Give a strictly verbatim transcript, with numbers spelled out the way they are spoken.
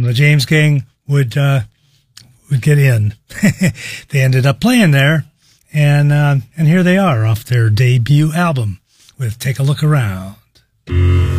from the James Gang would uh, would get in. They ended up playing there, and uh, and here they are off their debut album with "Take a Look Around."